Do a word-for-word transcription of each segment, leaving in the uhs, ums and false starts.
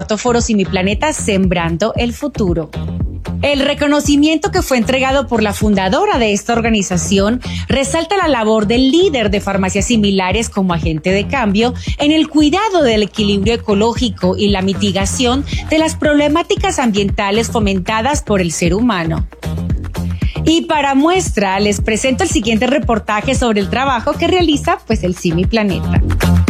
cuarto foro Simiplaneta Sembrando el Futuro. El reconocimiento que fue entregado por la fundadora de esta organización resalta la labor del líder de farmacias similares como agente de cambio en el cuidado del equilibrio ecológico y la mitigación de las problemáticas ambientales fomentadas por el ser humano. Y para muestra, les presento el siguiente reportaje sobre el trabajo que realiza pues el Simiplaneta.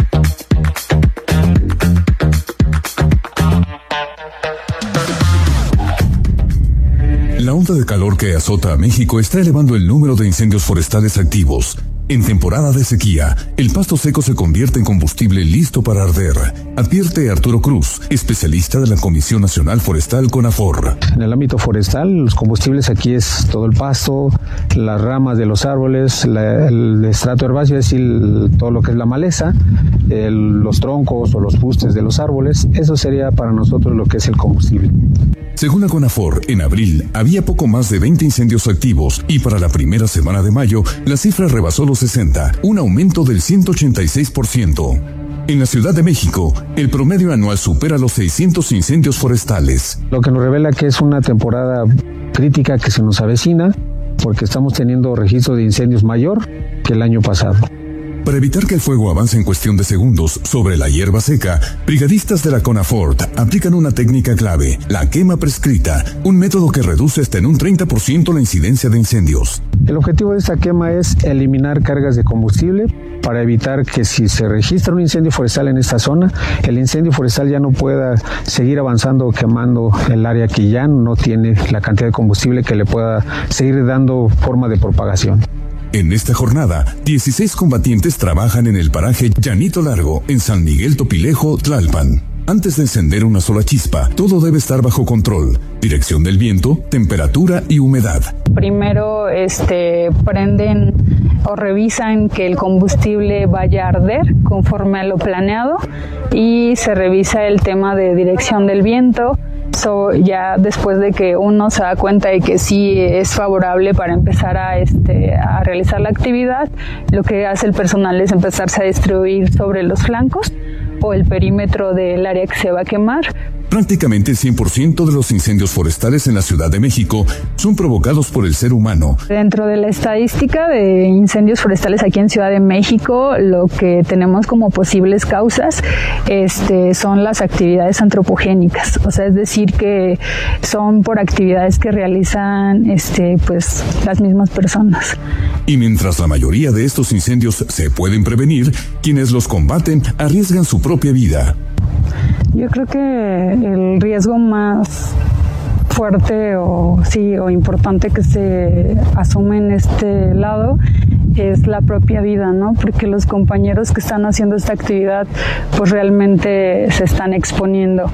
La onda de calor que azota a México está elevando el número de incendios forestales activos. En temporada de sequía, el pasto seco se convierte en combustible listo para arder, advierte Arturo Cruz, especialista de la Comisión Nacional Forestal CONAFOR. En el ámbito forestal, los combustibles aquí es todo el pasto, las ramas de los árboles, la, el estrato herbáceo, es decir, el, todo lo que es la maleza, el, los troncos o los fustes de los árboles. Eso sería para nosotros lo que es el combustible. Según la CONAFOR, en abril había poco más de veinte incendios activos y para la primera semana de mayo la cifra rebasó los sesenta, un aumento del ciento ochenta y seis por ciento. En la Ciudad de México, el promedio anual supera los seiscientos incendios forestales. Lo que nos revela que es una temporada crítica que se nos avecina porque estamos teniendo registro de incendios mayor que el año pasado. Para evitar que el fuego avance en cuestión de segundos sobre la hierba seca, brigadistas de la CONAFOR aplican una técnica clave, la quema prescrita, un método que reduce hasta en un treinta por ciento la incidencia de incendios. El objetivo de esta quema es eliminar cargas de combustible para evitar que si se registra un incendio forestal en esta zona, el incendio forestal ya no pueda seguir avanzando o quemando el área que ya no tiene la cantidad de combustible que le pueda seguir dando forma de propagación. En esta jornada, dieciséis combatientes trabajan en el paraje Llanito Largo, en San Miguel Topilejo, Tlalpan. Antes de encender una sola chispa, todo debe estar bajo control. Dirección del viento, temperatura y humedad. Primero este, prenden o revisan que el combustible vaya a arder conforme a lo planeado y se revisa el tema de dirección del viento. So, ya después de que uno se da cuenta de que sí es favorable para empezar a, este, a realizar la actividad, lo que hace el personal es empezarse a distribuir sobre los flancos o el perímetro del área que se va a quemar. Prácticamente el cien por ciento de los incendios forestales en la Ciudad de México son provocados por el ser humano. Dentro de la estadística de incendios forestales aquí en Ciudad de México, lo que tenemos como posibles causas este, son las actividades antropogénicas, o sea, es decir, que son por actividades que realizan este, pues, las mismas personas. Y mientras la mayoría de estos incendios se pueden prevenir, quienes los combaten arriesgan su propia vida. Yo creo que el riesgo más fuerte o sí o importante que se asume en este lado es la propia vida, ¿no? Porque los compañeros que están haciendo esta actividad pues realmente se están exponiendo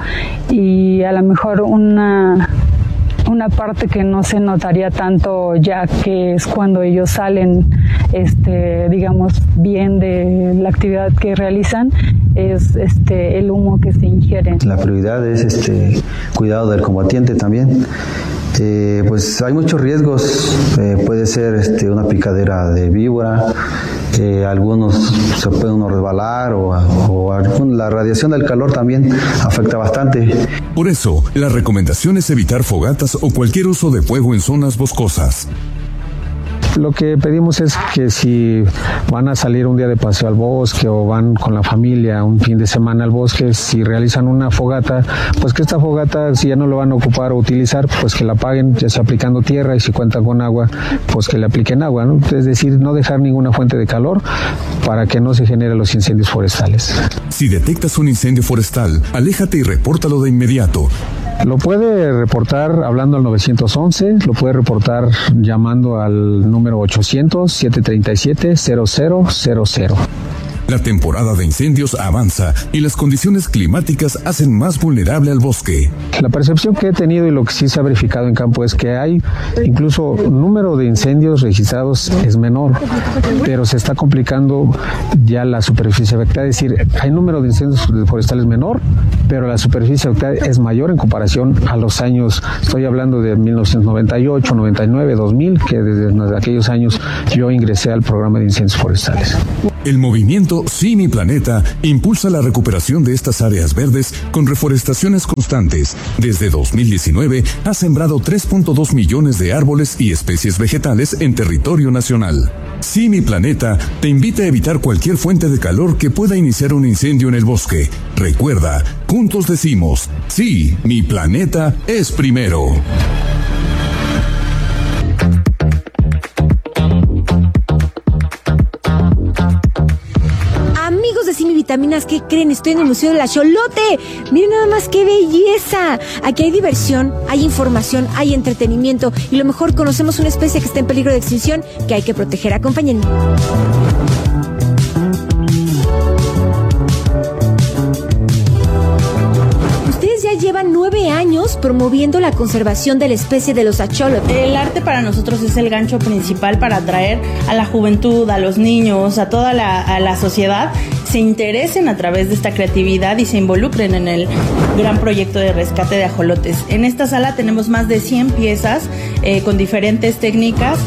y a lo mejor una una parte que no se notaría tanto ya que es cuando ellos salen este digamos bien de la actividad que realizan es este el humo que se ingiere. La prioridad es este cuidado del combatiente también. Eh, pues hay muchos riesgos, eh, puede ser este, una picadera de víbora, eh, algunos se puede uno resbalar o, o la radiación del calor también afecta bastante. Por eso, la recomendación es evitar fogatas o cualquier uso de fuego en zonas boscosas. Lo que pedimos es que si van a salir un día de paseo al bosque o van con la familia un fin de semana al bosque, si realizan una fogata, pues que esta fogata, si ya no lo van a ocupar o utilizar, pues que la apaguen, ya sea aplicando tierra, y si cuentan con agua, pues que le apliquen agua, ¿no? Es decir, no dejar ninguna fuente de calor para que no se generen los incendios forestales. Si detectas un incendio forestal, aléjate y repórtalo de inmediato. Lo puede reportar hablando al nueve once, lo puede reportar llamando al número ochocientos, setecientos treinta y siete, cero cero cero cero. La temporada de incendios avanza y las condiciones climáticas hacen más vulnerable al bosque. La percepción que he tenido y lo que sí se ha verificado en campo es que hay incluso el número de incendios registrados es menor, pero se está complicando ya la superficie afectada. Es decir, hay número de incendios forestales menor, pero la superficie afectada es mayor en comparación a los años, estoy hablando de mil novecientos noventa y ocho, noventa y nueve, dos mil, que desde aquellos años yo ingresé al programa de incendios forestales. El movimiento Sí Mi Planeta impulsa la recuperación de estas áreas verdes con reforestaciones constantes. Desde dos mil diecinueve ha sembrado tres punto dos millones de árboles y especies vegetales en territorio nacional. Sí Mi Planeta te invita a evitar cualquier fuente de calor que pueda iniciar un incendio en el bosque. Recuerda, juntos decimos, sí, mi planeta es primero. Amigos de Simi Vitaminas, ¿qué creen? Estoy en el Museo del Axolote. Miren nada más qué belleza. Aquí hay diversión, hay información, hay entretenimiento y lo mejor, conocemos una especie que está en peligro de extinción que hay que proteger. Acompáñenme. Llevan nueve años promoviendo la conservación de la especie de los axolotes. El arte para nosotros es el gancho principal para atraer a la juventud, a los niños, a toda la, a la sociedad, se interesen a través de esta creatividad y se involucren en el gran proyecto de rescate de ajolotes. En esta sala tenemos más de cien piezas eh, con diferentes técnicas.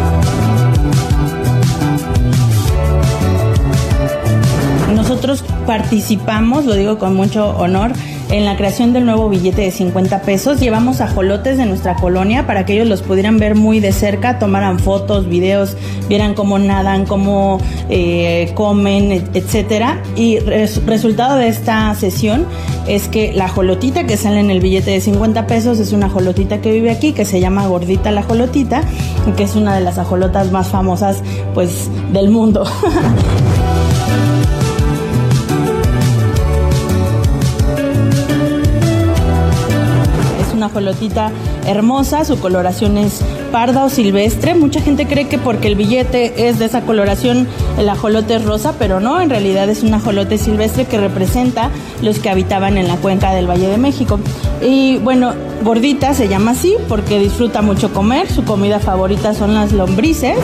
Nosotros participamos, lo digo con mucho honor, en la creación del nuevo billete de cincuenta pesos. Llevamos ajolotes de nuestra colonia para que ellos los pudieran ver muy de cerca, tomaran fotos, videos, vieran cómo nadan, cómo eh, comen, etcétera. Y res, resultado de esta sesión es que la ajolotita que sale en el billete de cincuenta pesos es una ajolotita que vive aquí, que se llama Gordita la ajolotita, que es una de las ajolotas más famosas, pues, del mundo. Una ajolotita hermosa, su coloración es parda o silvestre. Mucha gente cree que porque el billete es de esa coloración el ajolote es rosa, pero no, en realidad es un ajolote silvestre que representa los que habitaban en la cuenca del Valle de México. Y bueno, Gordita se llama así porque disfruta mucho comer, su comida favorita son las lombrices.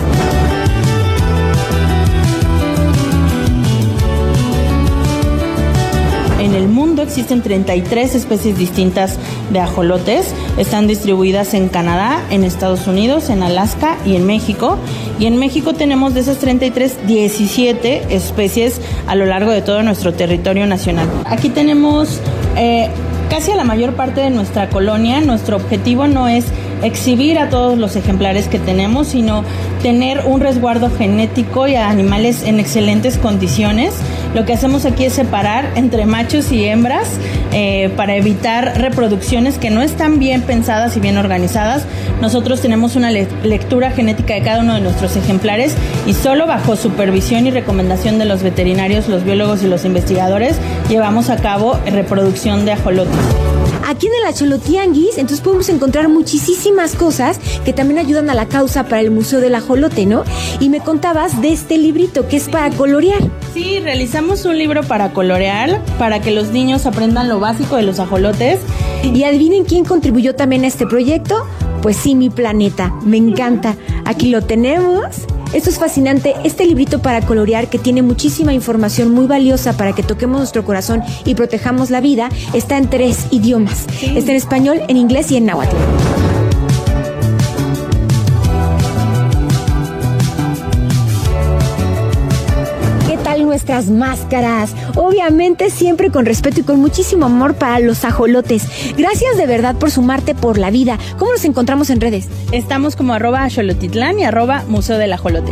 En el mundo existen treinta y tres especies distintas de ajolotes. Están distribuidas en Canadá, en Estados Unidos, en Alaska y en México. Y en México tenemos de esas treinta y tres, diecisiete especies a lo largo de todo nuestro territorio nacional. Aquí tenemos eh, casi a la mayor parte de nuestra colonia. Nuestro objetivo no es exhibir a todos los ejemplares que tenemos, sino tener un resguardo genético y a animales en excelentes condiciones. Lo que hacemos aquí es separar entre machos y hembras eh, para evitar reproducciones que no están bien pensadas y bien organizadas. Nosotros tenemos una le- lectura genética de cada uno de nuestros ejemplares y solo bajo supervisión y recomendación de los veterinarios, los biólogos y los investigadores llevamos a cabo reproducción de ajolotes. Aquí en el Axolotianguis, entonces podemos encontrar muchísimas cosas que también ayudan a la causa para el Museo del Ajolote, ¿no? Y me contabas de este librito que es para colorear. Sí, realizamos un libro para colorear, para que los niños aprendan lo básico de los ajolotes. Y adivinen quién contribuyó también a este proyecto. Pues sí, mi planeta. Me encanta. Aquí lo tenemos. Esto es fascinante, este librito para colorear que tiene muchísima información muy valiosa para que toquemos nuestro corazón y protejamos la vida, está en tres idiomas. Sí. Está en español, en inglés y en náhuatl. Nuestras máscaras, obviamente siempre con respeto y con muchísimo amor para los ajolotes. Gracias de verdad por sumarte por la vida. ¿Cómo nos encontramos en redes? Estamos como arroba axolotitlán y arroba museo del ajolote.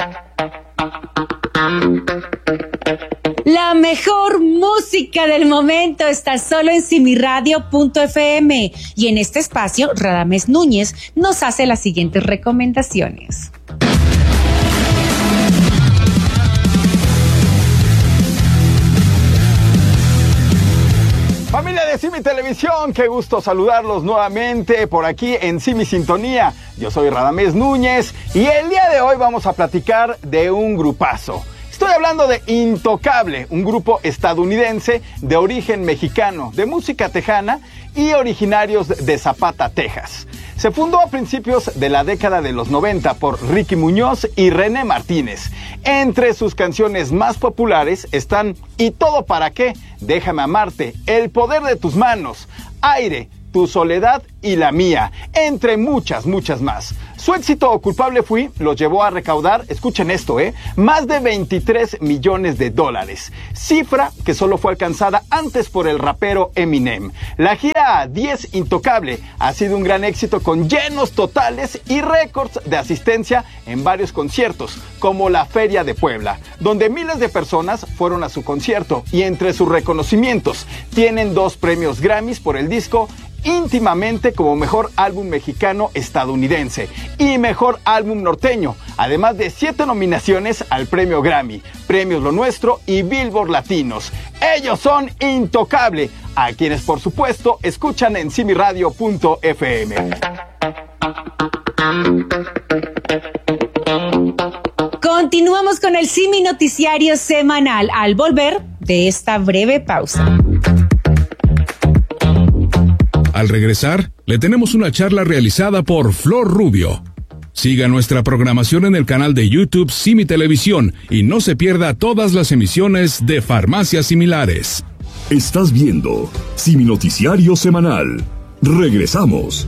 La mejor música del momento está solo en simiradio punto efe eme y en este espacio Radamés Núñez nos hace las siguientes recomendaciones. Familia de Simi Televisión, qué gusto saludarlos nuevamente por aquí en Simi Sintonía. Yo soy Radamés Núñez y el día de hoy vamos a platicar de un grupazo. Estoy hablando de Intocable, un grupo estadounidense de origen mexicano, de música tejana y originarios de Zapata, Texas. Se fundó a principios de la década de los noventa por Ricky Muñoz y René Martínez. Entre sus canciones más populares están ¿Y todo para qué?, Déjame amarte, El poder de tus manos, Aire, Tu soledad y la mía, entre muchas, muchas más. Su éxito o Culpable Fui los llevó a recaudar, escuchen esto, ¿eh? más de veintitrés millones de dólares, cifra que solo fue alcanzada antes por el rapero Eminem. La gira diez Intocable ha sido un gran éxito con llenos totales y récords de asistencia en varios conciertos, como la Feria de Puebla, donde miles de personas fueron a su concierto, y entre sus reconocimientos tienen dos premios Grammys por el disco Íntimamente como mejor álbum mexicano estadounidense y mejor álbum norteño, además de siete nominaciones al premio Grammy, Premios Lo Nuestro y Billboard Latinos. Ellos son Intocable, a quienes por supuesto escuchan en simi radio punto efe eme. Continuamos con el Simi Noticiario semanal al volver de esta breve pausa. Al regresar, le tenemos una charla realizada por Flor Rubio. Siga nuestra programación en el canal de YouTube Simi Televisión y no se pierda todas las emisiones de Farmacias Similares. Estás viendo Simi Noticiario Semanal. Regresamos.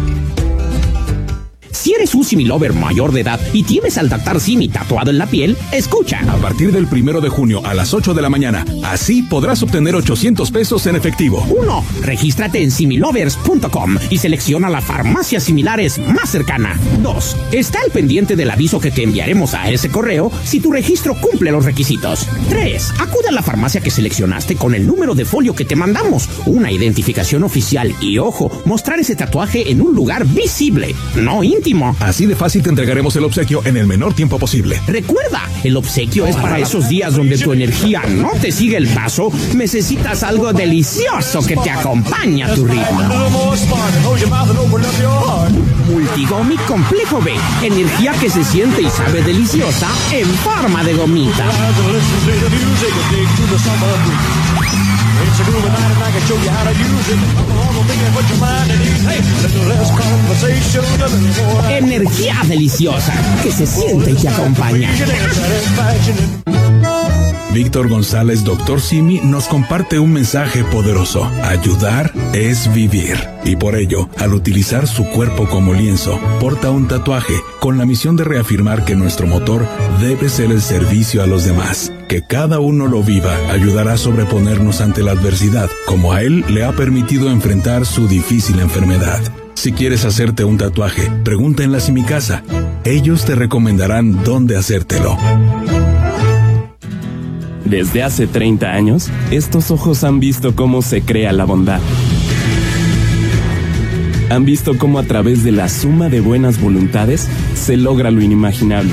Si eres un Similover mayor de edad y tienes al Dactar Simi tatuado en la piel, escucha. A partir del primero de junio a las ocho de la mañana, así podrás obtener ochocientos pesos en efectivo. uno. Regístrate en similovers punto com y selecciona la farmacia similares más cercana. dos. Está al pendiente del aviso que te enviaremos a ese correo si tu registro cumple los requisitos. tres. Acude a la farmacia que seleccionaste con el número de folio que te mandamos, una identificación oficial y, ojo, mostrar ese tatuaje en un lugar visible, no íntimo. Así de fácil te entregaremos el obsequio en el menor tiempo posible. Recuerda, el obsequio es para esos días donde tu energía no te sigue el paso, necesitas algo delicioso que te acompañe a tu ritmo. Multigomi Complejo B, energía que se siente y sabe deliciosa en forma de gomita. Energía deliciosa que se siente y te acompaña. Víctor González, doctor Simi, nos comparte un mensaje poderoso. Ayudar es vivir. Y por ello, al utilizar su cuerpo como lienzo, porta un tatuaje con la misión de reafirmar que nuestro motor debe ser el servicio a los demás. Que cada uno lo viva ayudará a sobreponernos ante la adversidad, como a él le ha permitido enfrentar su difícil enfermedad. Si quieres hacerte un tatuaje, pregunta en la Simicasa. Ellos te recomendarán dónde hacértelo. Desde hace treinta años, estos ojos han visto cómo se crea la bondad. Han visto cómo a través de la suma de buenas voluntades se logra lo inimaginable.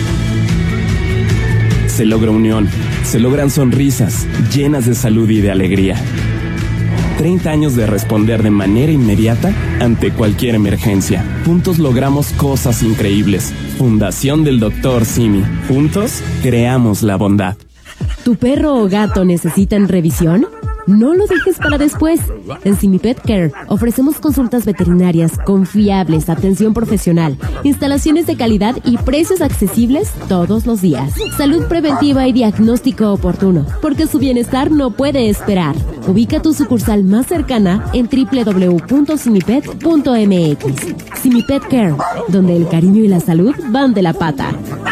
Se logra unión, se logran sonrisas llenas de salud y de alegría. treinta años de responder de manera inmediata ante cualquier emergencia. Juntos logramos cosas increíbles. Fundación del doctor Simi. Juntos creamos la bondad. ¿Tu perro o gato necesitan revisión? No lo dejes para después. En Simi Pet Care ofrecemos consultas veterinarias confiables, atención profesional, instalaciones de calidad y precios accesibles todos los días. Salud preventiva y diagnóstico oportuno, porque su bienestar no puede esperar. Ubica tu sucursal más cercana en doble u doble u doble u punto simipet punto eme equis. Simi Pet Care, donde el cariño y la salud van de la pata.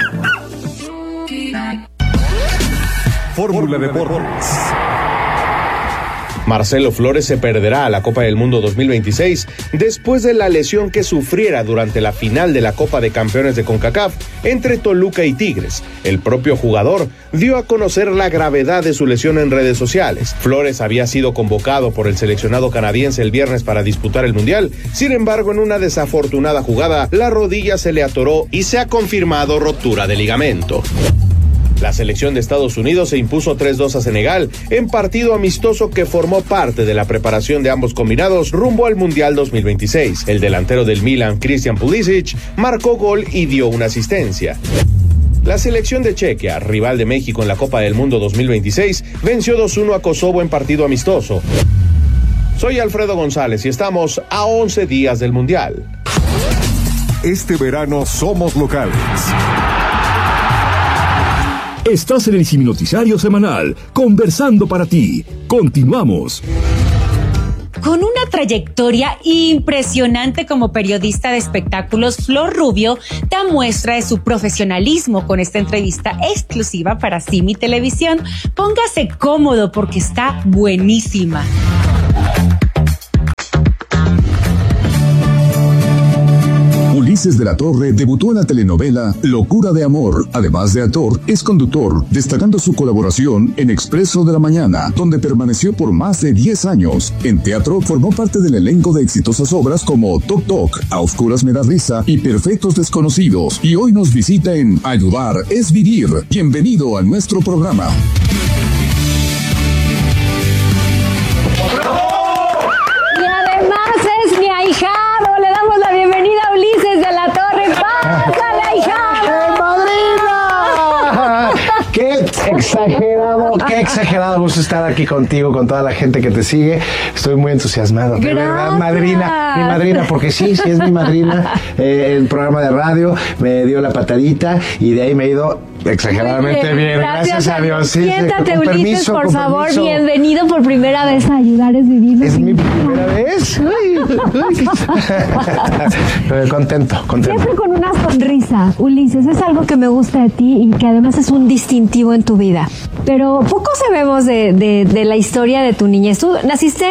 Fórmula Deportes. Marcelo Flores se perderá a la Copa del Mundo dos mil veintiséis después de la lesión que sufriera durante la final de la Copa de Campeones de CONCACAF entre Toluca y Tigres. El propio jugador dio a conocer la gravedad de su lesión en redes sociales. Flores había sido convocado por el seleccionado canadiense el viernes para disputar el Mundial. Sin embargo, en una desafortunada jugada, la rodilla se le atoró y se ha confirmado rotura de ligamento. La selección de Estados Unidos se impuso tres dos a Senegal en partido amistoso que formó parte de la preparación de ambos combinados rumbo al Mundial dos mil veintiséis. El delantero del Milan, Christian Pulisic, marcó gol y dio una asistencia. La selección de Chequia, rival de México en la Copa del Mundo dos mil veintiséis, venció dos uno a Kosovo en partido amistoso. Soy Alfredo González y estamos a once días del Mundial. Este verano somos locales. Estás en el Simi Noticiario Semanal, conversando para ti. Continuamos. Con una trayectoria impresionante como periodista de espectáculos, Flor Rubio da muestra de su profesionalismo con esta entrevista exclusiva para Simi Televisión. Póngase cómodo porque está buenísima. Ulises de la Torre debutó en la telenovela Locura de Amor. Además de actor, es conductor, destacando su colaboración en Expreso de la Mañana, donde permaneció por más de diez años. En teatro, formó parte del elenco de exitosas obras como Toc Toc, A Oscuras me da risa y Perfectos Desconocidos. Y hoy nos visita en Ayudar es Vivir. Bienvenido a nuestro programa. Y además es mi ahijado. Le damos la bienvenida a Ulises de la Torre. ¡Pásale, ahijado! ¡Madrina! ¡Qué exagerado, qué exagerado gusto estar aquí contigo, con toda la gente que te sigue! Estoy muy entusiasmado. De verdad, madrina, mi madrina, porque sí, sí es mi madrina. Eh, el programa de radio me dio la patadita y de ahí me he ido exageradamente bien, bien. Gracias, gracias a Dios. Sí, siéntate, con Ulises, permiso, por con favor, permiso. bienvenido por primera vez a Ayudar es Vivir. ¿Es mi primera vez? Uy, uy. contento, contento. Siempre con una sonrisa, Ulises, es algo que me gusta de ti y que además es un distintivo en tu vida. Pero poco sabemos de, de, de la historia de tu niñez. ¿Tú naciste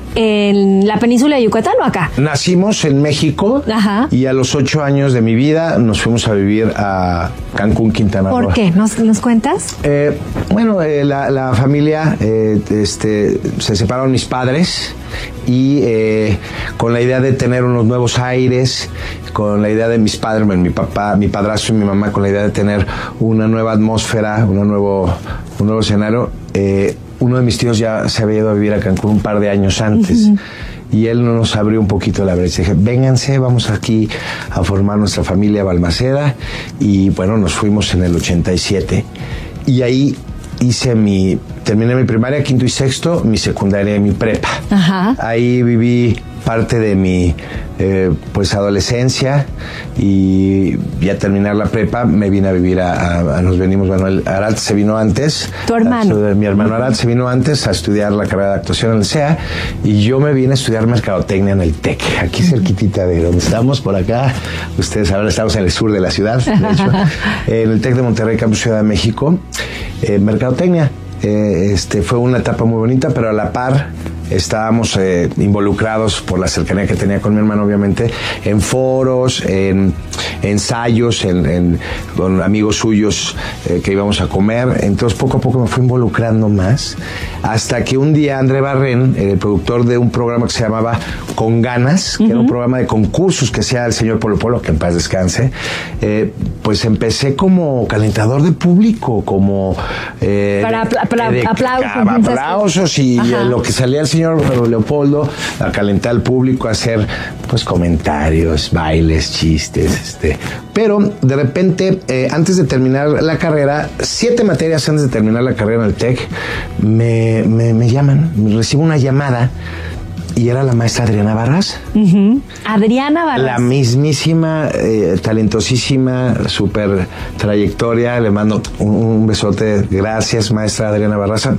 en la península de Yucatán o acá? Nacimos en México. Ajá. Y a los ocho años de mi vida nos fuimos a vivir a Cancún, Quintana Roo. ¿Por qué? ¿Nos, nos cuentas? Eh, bueno, eh, la, la familia, eh, este, se separaron mis padres y eh, con la idea de tener unos nuevos aires, con la idea de mis padres, mi papá, mi padrastro y mi mamá, con la idea de tener una nueva atmósfera, una nuevo, un nuevo escenario, eh, uno de mis tíos ya se había ido a vivir a Cancún un par de años antes. Uh-huh. Y él nos abrió un poquito la brecha. Dije, vénganse, vamos aquí a formar nuestra familia Balmaceda. Y bueno, nos fuimos en el ochenta y siete. Y ahí hice mi, terminé mi primaria, quinto y sexto, mi secundaria y mi prepa. Ajá. Ahí viví parte de mi eh, pues adolescencia y ya terminar la prepa me vine a vivir a, a, a nos venimos, Manuel Arat se vino antes. Tu hermano. A, mi hermano Arat se vino antes a estudiar la carrera de actuación en el C E A y yo me vine a estudiar mercadotecnia en el TEC, aquí cerquitita de donde estamos, por acá. Ustedes saben, estamos en el sur de la ciudad, de hecho, en el TEC de Monterrey, Campus Ciudad de México. Eh, mercadotecnia. Eh, este, fue una etapa muy bonita, pero a la par estábamos eh, involucrados por la cercanía que tenía con mi hermano, obviamente, en foros, en ensayos, en, en, con amigos suyos eh, que íbamos a comer. Entonces poco a poco me fui involucrando más, hasta que un día André Barren, el productor de un programa que se llamaba Con Ganas, que uh-huh. era un programa de concursos que hacía el señor Polo Polo, que en paz descanse, eh, pues empecé como calentador de público, como eh, para apla- apla- de, aplausos, de, aplausos y eh, lo que salía el señor Leopoldo, a calentar al público, a hacer pues comentarios, bailes, chistes, este. Pero de repente, eh, antes de terminar la carrera, siete materias antes de terminar la carrera en el TEC, me, me, me llaman, recibo una llamada. Y era la maestra Adriana Barras. Uh-huh. Adriana Barras. La mismísima, eh, talentosísima, súper trayectoria. Le mando un, un besote. Gracias, maestra Adriana Barras.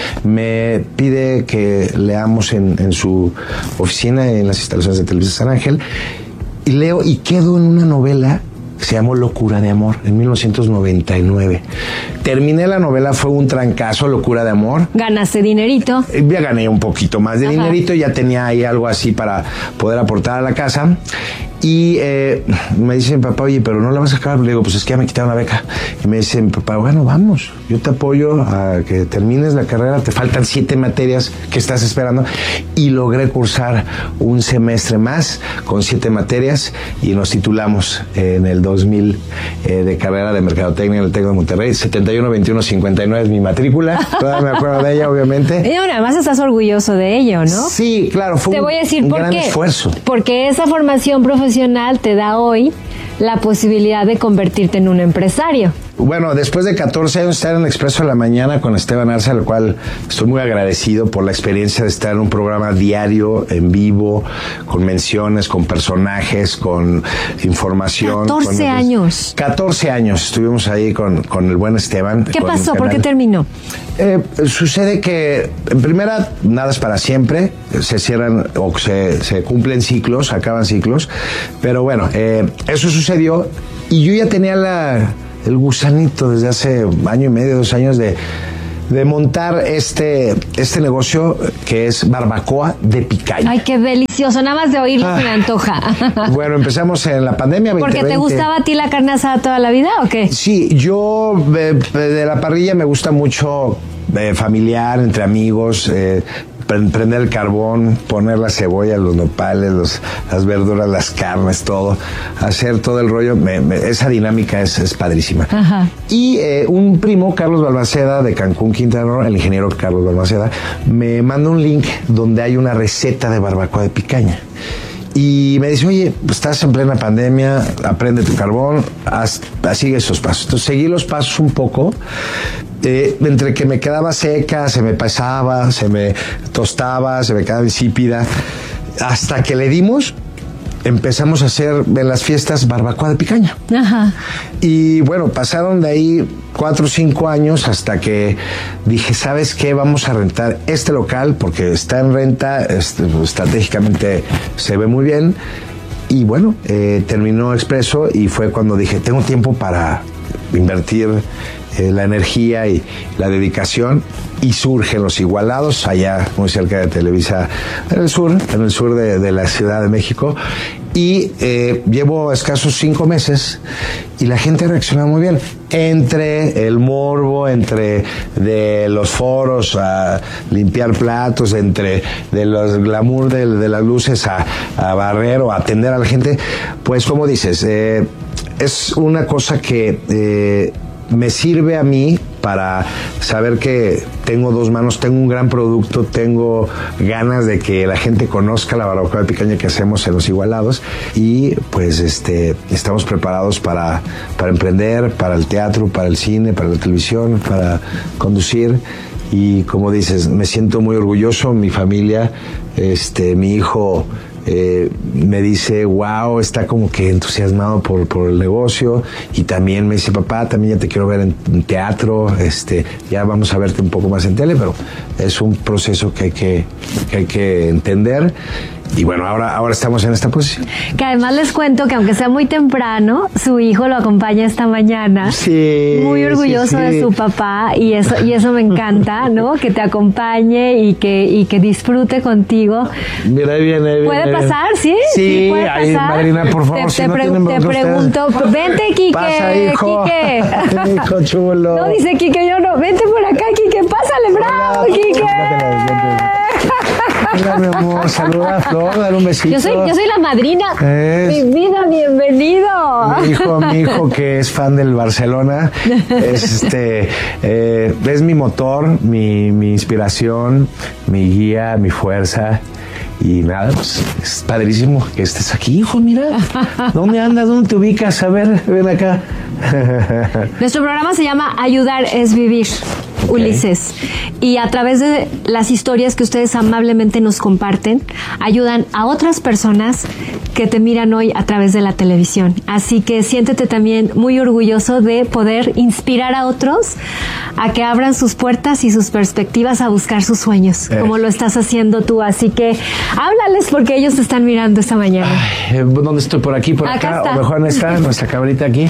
Me pide que leamos en, en su oficina, en las instalaciones de Televisa San Ángel. Y leo y quedo en una novela que se llamó Locura de Amor, en mil novecientos noventa y nueve. Terminé la novela, fue un trancazo, Locura de Amor. ¿Ganaste dinerito? Ya gané un poquito más de Ajá. dinerito, ya tenía ahí algo así para poder aportar a la casa. Y eh, me dice mi papá, oye, pero no la vas a acabar. Le digo, pues es que ya me quitaron la beca. Y me dice mi papá, bueno, vamos, yo te apoyo a que termines la carrera, te faltan siete materias que estás esperando. Y logré cursar un semestre más con siete materias y nos titulamos en el dos mil eh, de carrera de mercadotecnia en el TEC de Monterrey. setenta y uno veintiuno cincuenta y nueve es mi matrícula. Todavía me acuerdo de ella, obviamente. Y además estás orgulloso de ello, ¿no? Sí, claro, fue te un, voy a decir un por gran qué. esfuerzo. Porque esa formación profesional te da hoy la posibilidad de convertirte en un empresario. Bueno, después de catorce años estar en Expreso de la Mañana con Esteban Arce, al cual estoy muy agradecido por la experiencia de estar en un programa diario, en vivo, con menciones, con personajes, con información. catorce con años. catorce años estuvimos ahí con, con el buen Esteban. ¿Qué con pasó? el ¿Por qué canal. terminó? Eh, sucede que, en primera, nada es para siempre, se cierran o se, se cumplen ciclos, acaban ciclos, pero bueno, eh, eso sucedió y yo ya tenía la, el gusanito desde hace año y medio, dos años de, de montar este, este negocio que es barbacoa de picaña. Ay, qué delicioso, nada más de oírlo Ah. se me antoja. Bueno, empezamos en la pandemia veinte veinte. ¿Porque te gustaba a ti la carne asada toda la vida o qué? Sí, yo eh, de la parrilla me gusta mucho eh, familiar, entre amigos, eh, pre- prender el carbón, poner la cebolla, los nopales, los, las verduras, las carnes, todo, hacer todo el rollo, me, me, esa dinámica es, es padrísima. Ajá. Y eh, un primo, Carlos Balmaceda, de Cancún, Quintana Roo, el ingeniero Carlos Balmaceda, me manda un link donde hay una receta de barbacoa de picaña. Y me dice, oye, pues estás en plena pandemia, aprende tu carbón, haz, sigue esos pasos. Entonces seguí los pasos un poco, eh, entre que me quedaba seca, se me pasaba, se me tostaba, se me quedaba insípida, hasta que le dimos, empezamos a hacer en las fiestas barbacoa de picaña. Ajá. Y bueno, pasaron de ahí cuatro o cinco años hasta que dije, ¿sabes qué? Vamos a rentar este local porque está en renta, este, estratégicamente se ve muy bien. Y bueno, eh, terminó Expreso y fue cuando dije, tengo tiempo para invertir eh, la energía y la dedicación. Y surgen Los Igualados, allá muy cerca de Televisa, en el sur, en el sur de, de la Ciudad de México. Y eh, llevo escasos cinco meses y la gente reacciona muy bien. Entre el morbo, entre de los foros a limpiar platos, entre de los glamour de, de las luces a, a barrer o a atender a la gente, pues como dices, eh, es una cosa que eh, me sirve a mí para saber que tengo dos manos, tengo un gran producto, tengo ganas de que la gente conozca la barbacoa de picaña que hacemos en Los Igualados y pues este estamos preparados para, para emprender, para el teatro, para el cine, para la televisión, para conducir. Y como dices, me siento muy orgulloso, mi familia, este, mi hijo eh, me dice, wow, está como que entusiasmado por, por el negocio, y también me dice, papá, también ya te quiero ver en, en teatro, este, ya vamos a verte un poco más en tele, pero es un proceso que hay que, que, hay que entender. Y bueno, ahora, ahora estamos en esta posición. Que además les cuento que aunque sea muy temprano, su hijo lo acompaña esta mañana. Sí. Muy orgulloso sí, sí. de su papá y eso y eso me encanta, ¿no? Que te acompañe y que y que disfrute contigo. Mira, ahí viene, ahí viene. ¿Puede pasar? ¿Sí? Sí, puede ahí, pasar. madrina, por favor, Te, si te, no pre- tienen te bronca pregunto, ustedes. vente, Quique. Pasa, hijo. Quique. Hijo chulo. No, dice Quique, yo no. Vente por acá, Quique. Pásale, bravo, Hola. Quique. Hola, mi amor, saluda a Flor, dale un besito. Yo soy, yo soy la madrina. Es- Mi vida, bienvenido. Mi hijo, mi hijo que es fan del Barcelona, es este, eh, es mi motor, mi, mi inspiración, mi guía, mi fuerza. Y nada, pues es padrísimo que estés aquí, hijo, mira. ¿Dónde andas? ¿Dónde te ubicas? A ver, ven acá. Nuestro programa se llama Ayudar es Vivir, Ulises. Y a través de las historias que ustedes amablemente nos comparten, ayudan a otras personas que te miran hoy a través de la televisión. Así que siéntete también muy orgulloso de poder inspirar a otros a que abran sus puertas y sus perspectivas a buscar sus sueños, Eh. como lo estás haciendo tú. Así que háblales porque ellos te están mirando esta mañana. Eh, ¿Dónde estoy? ¿Por aquí? ¿Por Acá acá? está. O mejor en esta, nuestra cabrita aquí.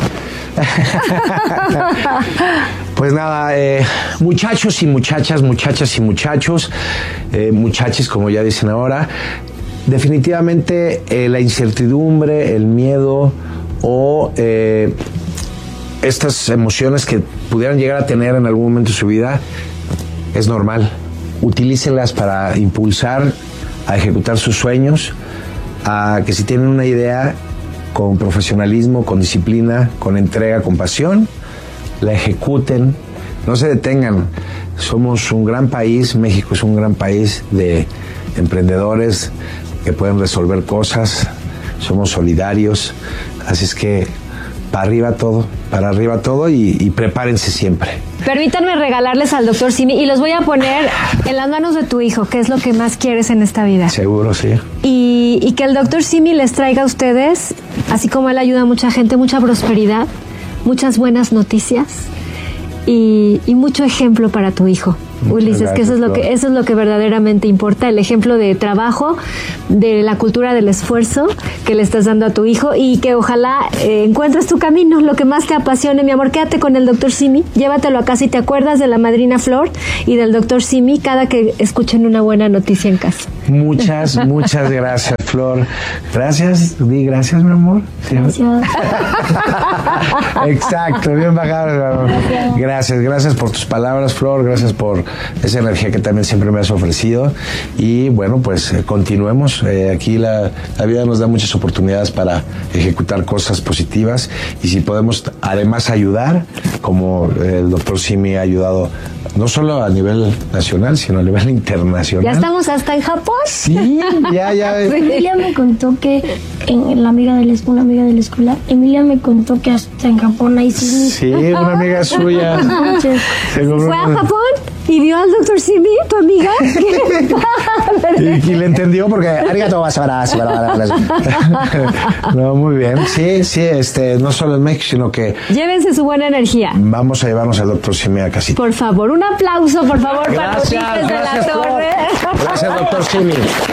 Pues nada, eh, muchachos y muchachas, muchachas y muchachos, eh, muchachos como ya dicen ahora, definitivamente eh, la incertidumbre, el miedo o eh, estas emociones que pudieran llegar a tener en algún momento de su vida es normal. Utilícenlas para impulsar a ejecutar sus sueños, a que si tienen una idea, con profesionalismo, con disciplina, con entrega, con pasión, la ejecuten, no se detengan. Somos un gran país, México es un gran país de emprendedores que pueden resolver cosas, somos solidarios, así es que para arriba todo, para arriba todo y, y prepárense siempre. Permítanme regalarles al doctor Simi y los voy a poner en las manos de tu hijo, que es lo que más quieres en esta vida. Seguro, sí. Y, y que el doctor Simi les traiga a ustedes, así como él ayuda a mucha gente, mucha prosperidad, muchas buenas noticias y, y mucho ejemplo para tu hijo. Muchas Ulises, gracias, que eso es lo que eso es lo que verdaderamente importa, el ejemplo de trabajo, de la cultura del esfuerzo que le estás dando a tu hijo y que ojalá eh, encuentres tu camino, lo que más te apasione, mi amor. Quédate con el doctor Simi, llévatelo a casa y te acuerdas de la madrina Flor y del doctor Simi cada que escuchen una buena noticia en casa. Muchas, muchas gracias, Flor. Gracias, di gracias, mi amor. ¿Sí? Gracias. Exacto, bien bajado, mi amor. Gracias. gracias, gracias por tus palabras, Flor, gracias por esa energía que también siempre me has ofrecido y bueno, pues eh, continuemos. Eh, aquí la, la vida nos da muchas oportunidades para ejecutar cosas positivas y si podemos además ayudar, como el doctor Simi ha ayudado no solo a nivel nacional, sino a nivel internacional. ¿Ya estamos hasta en Japón? Sí, ya, ya. Emilia me contó que en la amiga de la escuela, una amiga de la escuela, Emilia me contó que hasta en Japón hay sismos. Sí, una amiga suya. ¿Fue a Japón? ¿Y vio al doctor Simi, tu amiga? y, y le entendió porque arigato basarashi. No, muy bien. Sí, sí, este, no solo en México, sino que llévense su buena energía. Vamos a llevarnos al doctor Simi a casita. Por favor, un aplauso, por favor, gracias, para Ulises de la Torre. Gracias, doctor Simi.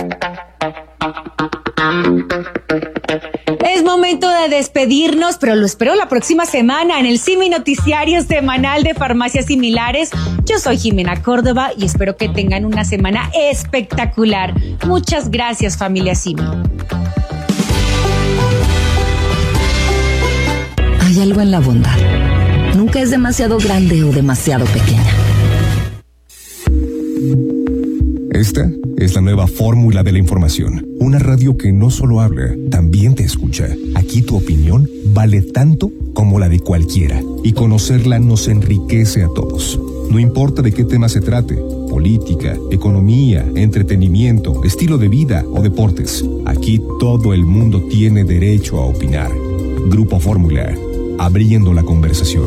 Es momento de despedirnos, pero lo espero la próxima semana en el Simi Noticiario Semanal de Farmacias Similares. Yo soy Jimena Córdoba y espero que tengan una semana espectacular. Muchas gracias, familia Simi. Hay algo en la bondad. Nunca es demasiado grande o demasiado pequeña. Esta es la nueva fórmula de la información. Una radio que no solo habla, también te escucha. Aquí tu opinión vale tanto como la de cualquiera. Y conocerla nos enriquece a todos. No importa de qué tema se trate, política, economía, entretenimiento, estilo de vida o deportes. Aquí todo el mundo tiene derecho a opinar. Grupo Fórmula, abriendo la conversación.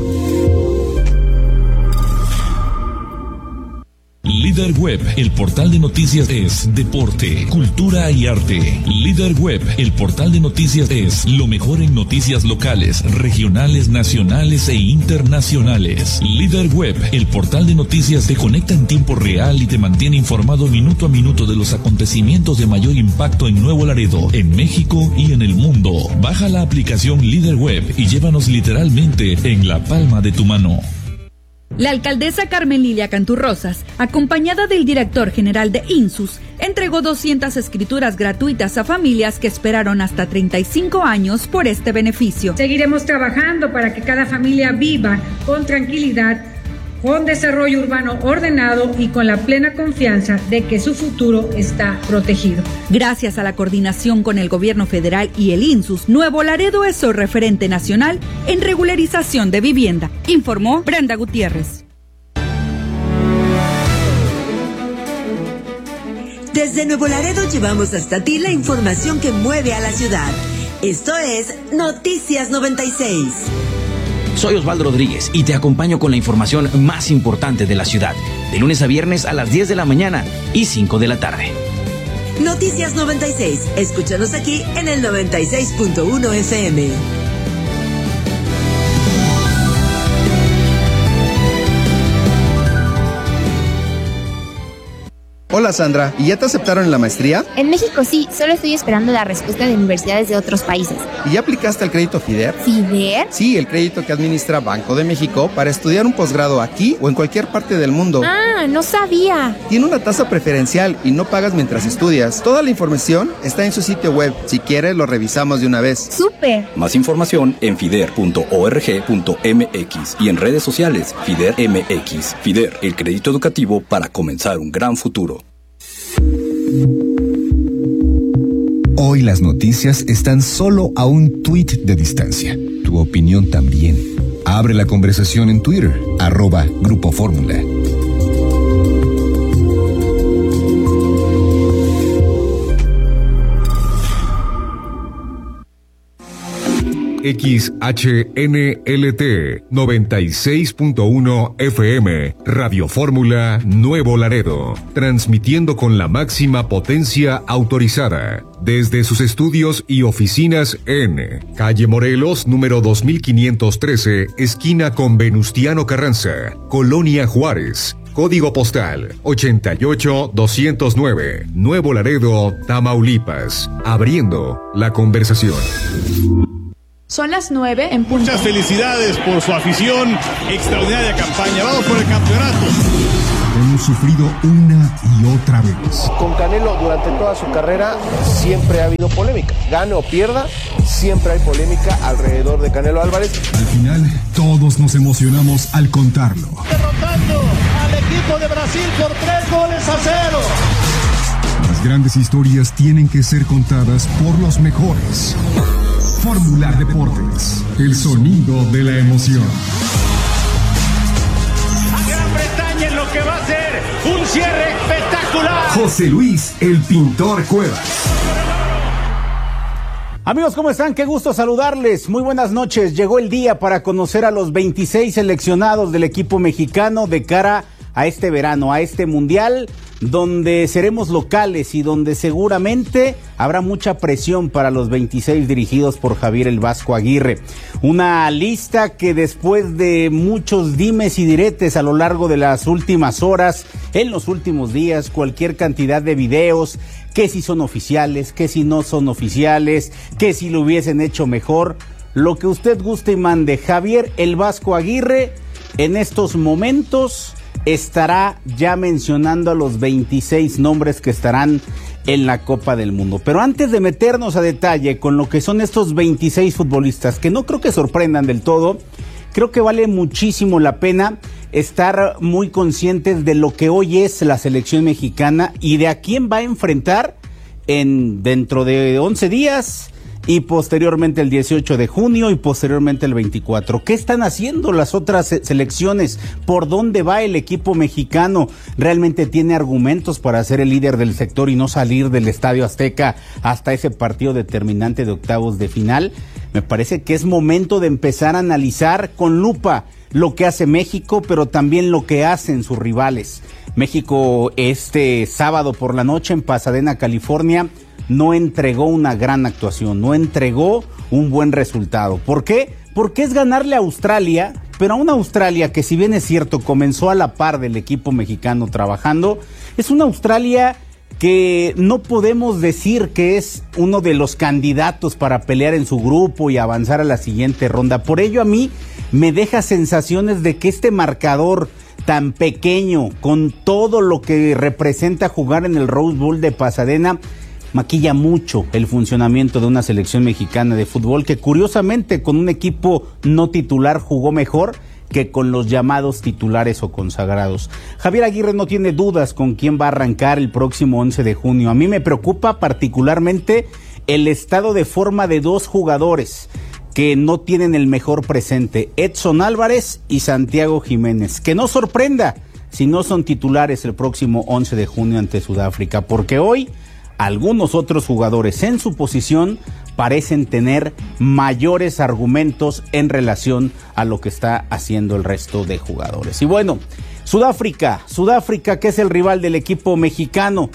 Líder Web, el portal de noticias es deporte, cultura y arte. Líder Web, el portal de noticias es lo mejor en noticias locales, regionales, nacionales e internacionales. Líder Web, el portal de noticias te conecta en tiempo real y te mantiene informado minuto a minuto de los acontecimientos de mayor impacto en Nuevo Laredo, en México y en el mundo. Baja la aplicación Líder Web y llévanos literalmente en la palma de tu mano. La alcaldesa Carmen Lilia Canturrosas, acompañada del director general de INSUS, entregó doscientas escrituras gratuitas a familias que esperaron hasta treinta y cinco años por este beneficio. Seguiremos trabajando para que cada familia viva con tranquilidad, con desarrollo urbano ordenado y con la plena confianza de que su futuro está protegido. Gracias a la coordinación con el gobierno federal y el INSUS, Nuevo Laredo es el referente nacional en regularización de vivienda, informó Brenda Gutiérrez. Desde Nuevo Laredo llevamos hasta ti la información que mueve a la ciudad. Esto es Noticias noventa y seis. Soy Osvaldo Rodríguez y te acompaño con la información más importante de la ciudad, de lunes a viernes a las diez de la mañana y cinco de la tarde. Noticias noventa y seis. Escúchanos aquí en el noventa y seis punto uno F M. Hola Sandra, ¿y ya te aceptaron en la maestría? En México sí, solo estoy esperando la respuesta de universidades de otros países. ¿Y ya aplicaste al crédito FIDER? ¿FIDER? Sí, el crédito que administra Banco de México para estudiar un posgrado aquí o en cualquier parte del mundo. Ah, no sabía. Tiene una tasa preferencial y no pagas mientras estudias. Toda la información está en su sitio web. Si quieres, lo revisamos de una vez. ¡Súper! Más información en fider punto org punto m x y en redes sociales FIDER M X. FIDER, el crédito educativo para comenzar un gran futuro. Hoy las noticias están solo a un tuit de distancia. Tu opinión también. Abre la conversación en Twitter, arroba Grupo Fórmula. X H N L T noventa y seis punto uno F M, Radio Fórmula Nuevo Laredo, transmitiendo con la máxima potencia autorizada desde sus estudios y oficinas en Calle Morelos, número dos mil quinientos trece, esquina con Venustiano Carranza, Colonia Juárez. Código postal ochenta y ocho doscientos nueve, Nuevo Laredo, Tamaulipas. Abriendo la conversación. Son las nueve en punto. Muchas felicidades por su afición, extraordinaria campaña. Vamos por el campeonato. Hemos sufrido una y otra vez. Con Canelo durante toda su carrera siempre ha habido polémica. Gane o pierda, siempre hay polémica alrededor de Canelo Álvarez. Al final, todos nos emocionamos al contarlo. Derrotando al equipo de Brasil por tres goles a cero. Las grandes historias tienen que ser contadas por los mejores. Fórmula Deportes, el sonido de la emoción. A Gran Bretaña en lo que va a ser un cierre espectacular. José Luis, el Pintor Cuevas. Amigos, ¿cómo están? Qué gusto saludarles. Muy buenas noches. Llegó el día para conocer a los veintiséis seleccionados del equipo mexicano de cara a este verano, a este mundial, donde seremos locales y donde seguramente habrá mucha presión para los veintiséis dirigidos por Javier el Vasco Aguirre. Una lista que después de muchos dimes y diretes a lo largo de las últimas horas, en los últimos días, cualquier cantidad de videos, que si son oficiales, que si no son oficiales, que si lo hubiesen hecho mejor, lo que usted guste y mande, Javier el Vasco Aguirre en estos momentos estará ya mencionando a los veintiséis nombres que estarán en la Copa del Mundo. Pero antes de meternos a detalle con lo que son estos veintiséis futbolistas, que no creo que sorprendan del todo, creo que vale muchísimo la pena estar muy conscientes de lo que hoy es la selección mexicana y de a quién va a enfrentar en dentro de once días y posteriormente el dieciocho de junio y posteriormente el veinticuatro. ¿Qué están haciendo las otras selecciones? ¿Por dónde va el equipo mexicano? ¿Realmente tiene argumentos para ser el líder del sector y no salir del Estadio Azteca hasta ese partido determinante de octavos de final? Me parece que es momento de empezar a analizar con lupa lo que hace México, pero también lo que hacen sus rivales. México este sábado por la noche en Pasadena, California, no entregó una gran actuación, no entregó un buen resultado. ¿Por qué? Porque es ganarle a Australia, pero a una Australia que, si bien es cierto, comenzó a la par del equipo mexicano trabajando, es una Australia que no podemos decir que es uno de los candidatos para pelear en su grupo y avanzar a la siguiente ronda. Por ello, a mí me deja sensaciones de que este marcador tan pequeño, con todo lo que representa jugar en el Rose Bowl de Pasadena, maquilla mucho el funcionamiento de una selección mexicana de fútbol que, curiosamente, con un equipo no titular jugó mejor que con los llamados titulares o consagrados. Javier Aguirre no tiene dudas con quién va a arrancar el próximo once de junio. A mí me preocupa particularmente el estado de forma de dos jugadores que no tienen el mejor presente, Edson Álvarez y Santiago Jiménez. Que no sorprenda si no son titulares el próximo once de junio ante Sudáfrica, porque hoy algunos otros jugadores en su posición parecen tener mayores argumentos en relación a lo que está haciendo el resto de jugadores. Y bueno, Sudáfrica, Sudáfrica, que es el rival del equipo mexicano,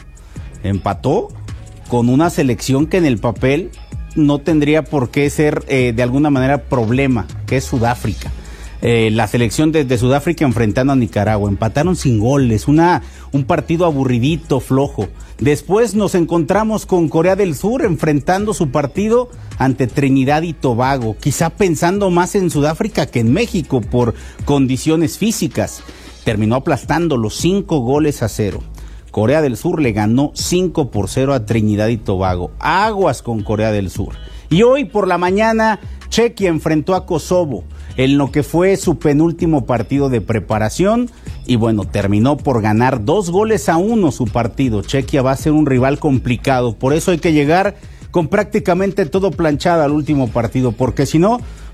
empató con una selección que en el papel no tendría por qué ser eh, de alguna manera problema, que es Sudáfrica. Eh, la selección de, de Sudáfrica enfrentando a Nicaragua, empataron sin goles, una, un partido aburridito, flojo. Después nos encontramos con Corea del Sur enfrentando su partido ante Trinidad y Tobago, quizá pensando más en Sudáfrica que en México por condiciones físicas. Terminó aplastando los cinco goles a cero. Corea del Sur le ganó cinco por cero a Trinidad y Tobago. Aguas con Corea del Sur. Y hoy por la mañana Chequia enfrentó a Kosovo en lo que fue su penúltimo partido de preparación y bueno, terminó por ganar dos goles a uno su partido. Chequia va a ser un rival complicado, por eso hay que llegar con prácticamente todo planchado al último partido, porque si no,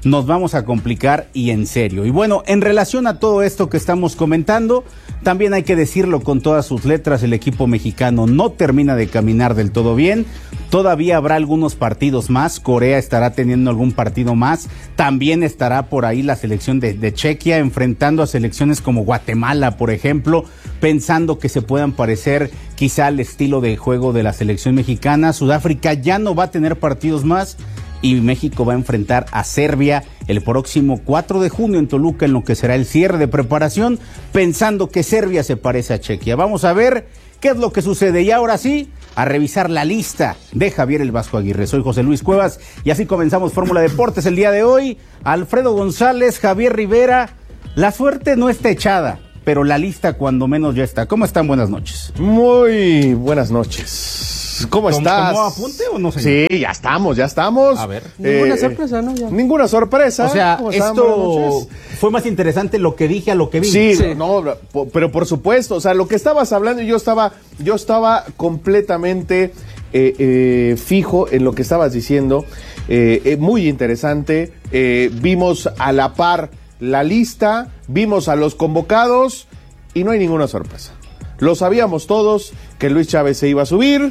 nos vamos a complicar y en serio. Y bueno, en relación a todo esto que estamos comentando, también hay que decirlo con todas sus letras, el equipo mexicano no termina de caminar del todo bien. Todavía habrá algunos partidos más, Corea estará teniendo algún partido más, también estará por ahí la selección de, de Chequia enfrentando a selecciones como Guatemala, por ejemplo, pensando que se puedan parecer quizá al estilo de juego de la selección mexicana. Sudáfrica ya no va a tener partidos más y México va a enfrentar a Serbia el próximo cuatro de junio en Toluca, en lo que será el cierre de preparación, pensando que Serbia se parece a Chequia. Vamos a ver qué es lo que sucede y ahora sí, a revisar la lista de Javier el Vasco Aguirre. Soy José Luis Cuevas y así comenzamos Fórmula Deportes el día de hoy. Alfredo González, Javier Rivera, la suerte no está echada, pero la lista cuando menos ya está. ¿Cómo están? Buenas noches. Muy buenas noches. ¿Cómo estás? ¿Cómo apunte o no, señor? Sí, ya estamos, ya estamos. A ver. Ninguna eh, sorpresa, ¿no? Ya. Ninguna sorpresa. O sea, esto fue más interesante lo que dije a lo que vi. Sí, sí. No, no, pero por supuesto, o sea, lo que estabas hablando, yo estaba, yo estaba completamente eh, eh, fijo en lo que estabas diciendo. Eh, eh, muy interesante. Eh, vimos a la par la lista, vimos a los convocados y no hay ninguna sorpresa. Lo sabíamos todos que Luis Chávez se iba a subir,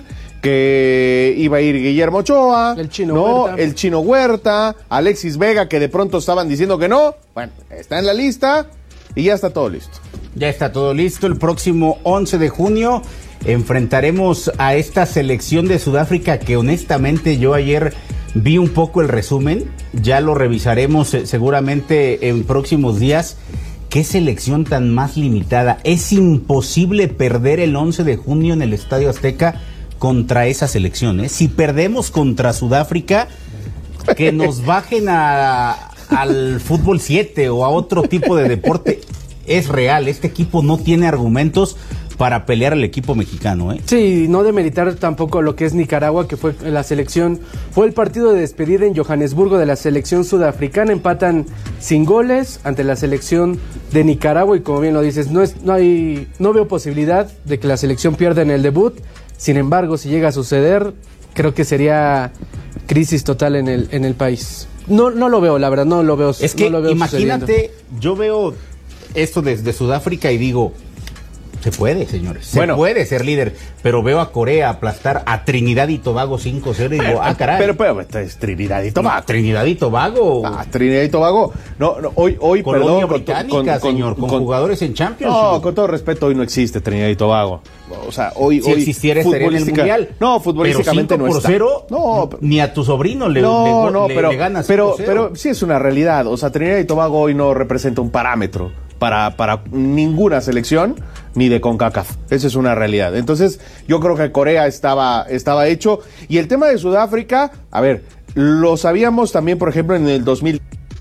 que iba a ir Guillermo Ochoa, el Chino, ¿no? Huerta. el Chino Huerta, Alexis Vega, que de pronto estaban diciendo que no. Bueno, está en la lista y ya está todo listo. Ya está todo listo. El próximo once de junio enfrentaremos a esta selección de Sudáfrica que honestamente yo ayer vi un poco el resumen. Ya lo revisaremos eh, seguramente en próximos días. ¿Qué selección tan más limitada? Es imposible perder el once de junio en el Estadio Azteca contra esa selección, ¿eh? Si perdemos contra Sudáfrica, que nos bajen a, al fútbol siete o a otro tipo de deporte. Es real, este equipo no tiene argumentos para pelear al equipo mexicano, ¿eh? Sí, no demeritar tampoco lo que es Nicaragua, que fue la selección, fue el partido de despedida en Johannesburgo de la selección sudafricana, empatan sin goles ante la selección de Nicaragua y como bien lo dices, no es, no hay, no veo posibilidad de que la selección pierda en el debut. Sin embargo, si llega a suceder, creo que sería crisis total en el, en el país. No, no lo veo, la verdad, no lo veo. Es que no lo veo imagínate, sucediendo. Yo veo esto desde Sudáfrica y digo, se puede, señores, se bueno, puede ser líder, pero veo a Corea aplastar a Trinidad y Tobago cinco cero y digo, ah, caray. Pero, pero, pero es Trinidad y Tobago. No, Trinidad y Tobago. Ah, Trinidad y Tobago. No, no hoy, hoy, Colonia perdón. británica, con, señor, con, con jugadores en Champions. No, con todo respeto, hoy no existe Trinidad y Tobago. O sea, hoy, si hoy existiera estaría en el Mundial. No, futbolísticamente pero no está. Cero, no, ni a tu sobrino le, no, le, no, le, pero, le ganas pero, pero sí es una realidad. O sea, Trinidad y Tobago hoy no representa un parámetro para, para ninguna selección, ni de CONCACAF. Esa es una realidad. Entonces, yo creo que Corea estaba, estaba hecho. Y el tema de Sudáfrica, a ver, lo sabíamos también, por ejemplo, en el dos mil.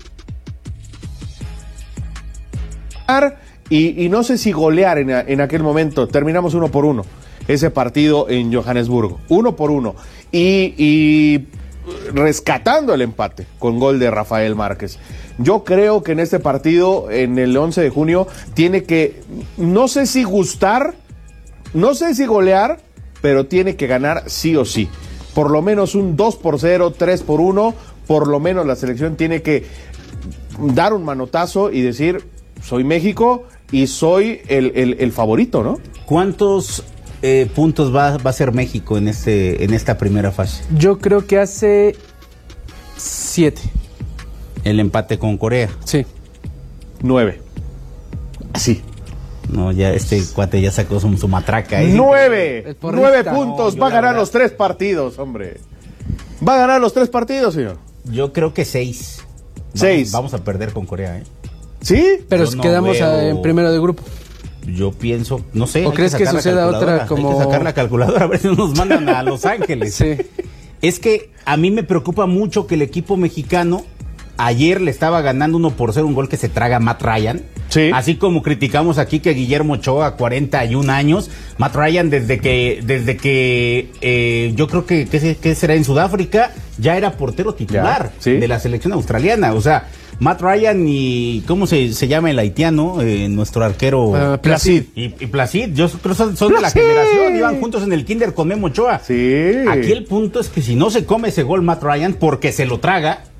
Y, y no sé si golear en, en aquel momento. Terminamos uno por uno. Ese partido en Johannesburgo. Uno por uno. Y, y rescatando el empate con gol de Rafael Márquez. Yo creo que en este partido, en el once de junio, tiene que, no sé si gustar, no sé si golear, pero tiene que ganar sí o sí. Por lo menos un dos por cero, tres por uno, por lo menos la selección tiene que dar un manotazo y decir, soy México y soy el, el, el favorito, ¿no? ¿Cuántos eh, puntos va, va a ser México en, este, en esta primera fase? Yo creo que hace siete. El empate con Corea. Sí. Nueve. Así. No, ya este cuate ya sacó su, su matraca. ¿eh? Nueve. Nueve puntos. No, va a ganar los tres partidos, hombre. Va a ganar los tres partidos, señor. Yo creo que seis. Seis. Vamos, vamos a perder con Corea, ¿eh? ¿Sí? Pero no quedamos veo... en primero de grupo. Yo pienso, no sé. ¿O crees que, que suceda otra como...? Hay que sacar la calculadora a ver si nos mandan a Los Ángeles. Sí. Es que a mí me preocupa mucho que el equipo mexicano ayer le estaba ganando uno por cero, un gol que se traga Matt Ryan. Sí. Así como criticamos aquí que Guillermo Ochoa, cuarenta y un años, Matt Ryan desde que, desde que eh, yo creo que, que, que será en Sudáfrica, ya era portero titular ya, ¿sí? de la selección australiana. O sea, Matt Ryan y, ¿cómo se, se llama el haitiano? Eh, nuestro arquero. Uh, Placid. Y, y Placid, yo creo que son, son de la generación, iban juntos en el kinder con Memo Ochoa. Sí. Aquí el punto es que si no se come ese gol Matt Ryan, porque se lo traga,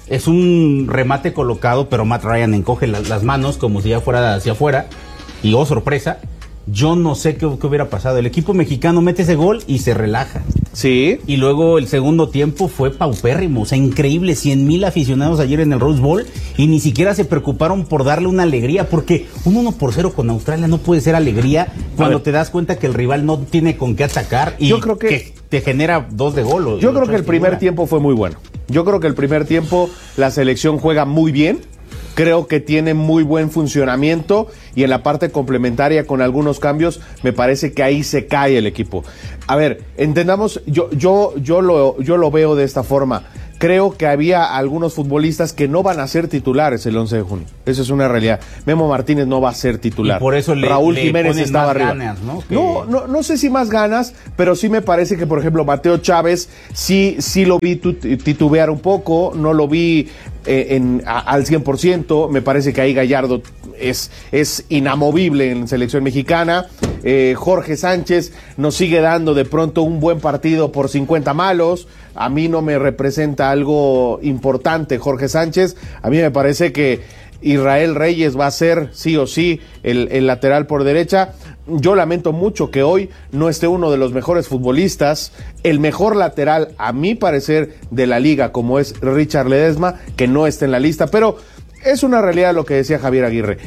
es un remate colocado, pero Matt Ryan encoge la, las manos como si ya fuera hacia afuera. Y oh, sorpresa, yo no sé qué, qué hubiera pasado. El equipo mexicano mete ese gol y se relaja. Sí. Y luego el segundo tiempo fue paupérrimo, o sea, increíble, cien mil aficionados ayer en el Rose Bowl y ni siquiera se preocuparon por darle una alegría, porque un uno por cero con Australia no puede ser alegría cuando te das cuenta que el rival no tiene con qué atacar y yo creo que, que te genera dos de gol. O, yo creo que el primer figura. tiempo fue muy bueno. Yo creo que el primer tiempo la selección juega muy bien. Creo que tiene muy buen funcionamiento y en la parte complementaria con algunos cambios me parece que ahí se cae el equipo. A ver, entendamos, yo yo yo lo yo lo veo de esta forma. Creo que había algunos futbolistas que no van a ser titulares el once de junio. Eso es una realidad. Memo Martínez no va a ser titular. Y por eso le, Raúl le Jiménez estaba arriba. Ganas, ¿no? Que... No, no, no sé si más ganas, pero sí me parece que, por ejemplo, Mateo Chávez, sí, sí lo vi titubear un poco, no lo vi eh, en, a, al cien por ciento. Me parece que ahí Gallardo es, es inamovible en selección mexicana. Eh, Jorge Sánchez nos sigue dando de pronto un buen partido por cincuenta malos. A mí no me representa algo importante Jorge Sánchez. A mí me parece que Israel Reyes va a ser sí o sí el, el lateral por derecha. Yo lamento mucho que hoy no esté uno de los mejores futbolistas, el mejor lateral a mi parecer de la liga, como es Richard Ledesma, que no esté en la lista, pero es una realidad lo que decía Javier Aguirre.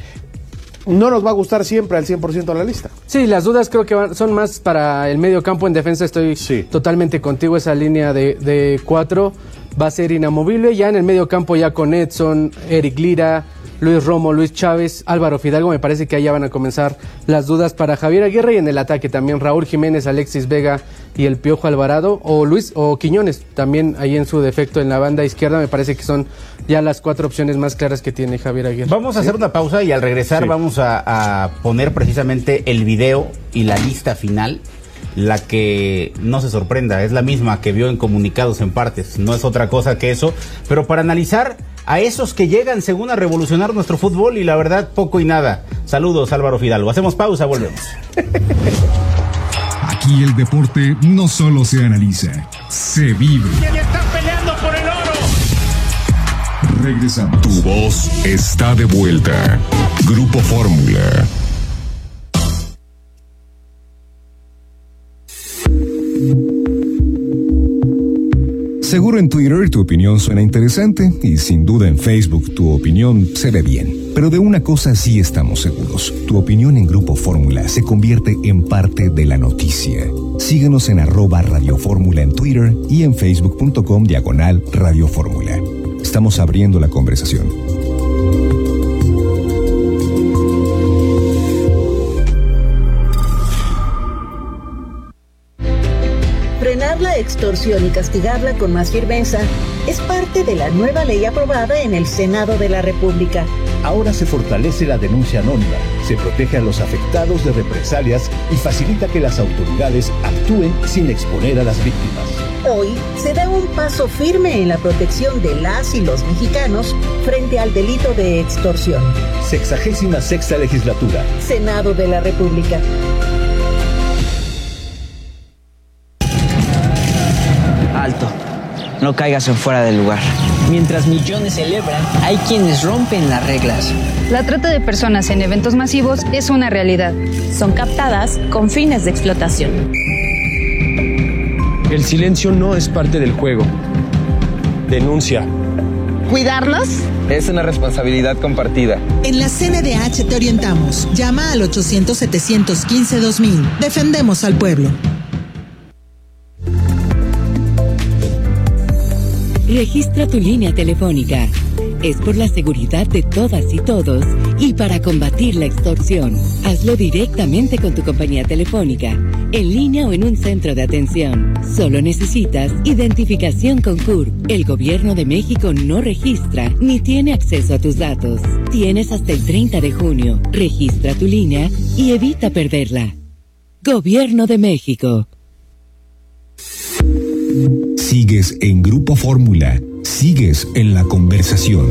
No nos va a gustar siempre al cien por ciento la lista. Sí, las dudas creo que van, son más para el medio campo. En defensa estoy sí. totalmente contigo. Esa línea de, de cuatro va a ser inamovible. Ya en el medio campo, ya con Edson, Eric Lira, Luis Romo, Luis Chávez, Álvaro Fidalgo, me parece que allá van a comenzar las dudas para Javier Aguirre. Y en el ataque también Raúl Jiménez, Alexis Vega y el Piojo Alvarado, o Luis o Quiñones, también ahí en su defecto en la banda izquierda. Me parece que son ya las cuatro opciones más claras que tiene Javier Aguirre. Vamos a hacer una pausa y al regresar sí. vamos a, a poner precisamente el video y la lista final. La que no se sorprenda, es la misma que vio en Comunicados en Partes, no es otra cosa que eso, pero para analizar a esos que llegan según a revolucionar nuestro fútbol y la verdad poco y nada. Saludos, Álvaro Fidalgo. Hacemos pausa, volvemos. Aquí el deporte no solo se analiza, se vive. ¿Quién está peleando por el oro? Regresamos. Tu voz está de vuelta. Grupo Fórmula. Seguro en Twitter tu opinión suena interesante y sin duda en Facebook tu opinión se ve bien. Pero de una cosa sí estamos seguros. Tu opinión en Grupo Fórmula se convierte en parte de la noticia. Síguenos en arroba Radio Fórmula en Twitter y en facebook.com diagonal Radio Fórmula. Estamos abriendo la conversación. Frenar la extorsión y castigarla con más firmeza es parte de la nueva ley aprobada en el Senado de la República. Ahora se fortalece la denuncia anónima, se protege a los afectados de represalias y facilita que las autoridades actúen sin exponer a las víctimas. Hoy se da un paso firme en la protección de las y los mexicanos frente al delito de extorsión. Sexagésima sexta legislatura. Senado de la República. Alto, no caigas en fuera del lugar. Mientras millones celebran, hay quienes rompen las reglas. La trata de personas en eventos masivos es una realidad. Son captadas con fines de explotación. El silencio no es parte del juego. Denuncia. ¿Cuidarnos? Es una responsabilidad compartida. En la C N D H te orientamos. Llama al ochocientos, setecientos quince, dos mil. Defendemos al pueblo. Registra tu línea telefónica. Es por la seguridad de todas y todos y para combatir la extorsión. Hazlo directamente con tu compañía telefónica, en línea o en un centro de atención. Solo necesitas identificación con C U R. El Gobierno de México no registra ni tiene acceso a tus datos. Tienes hasta el treinta de junio. Registra tu línea y evita perderla. Gobierno de México. Sigues en Grupo Fórmula. Sigues en la conversación.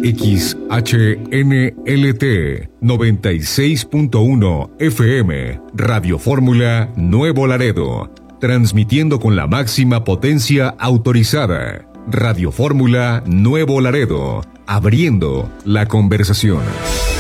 X H N L T noventa y seis punto uno F M, Radio Fórmula Nuevo Laredo, transmitiendo con la máxima potencia autorizada. Radio Fórmula Nuevo Laredo, abriendo la conversación.